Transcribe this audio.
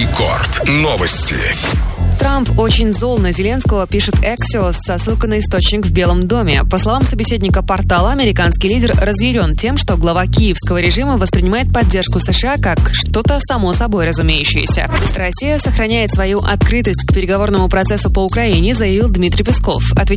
Рекорд. Новости. Трамп очень зол на Зеленского, пишет Axios со ссылкой на источник в Белом доме. По словам собеседника портала, американский лидер разъярен тем, что глава киевского режима воспринимает поддержку США как что-то само собой разумеющееся. Россия сохраняет свою открытость к переговорному процессу по Украине, заявил Дмитрий Песков.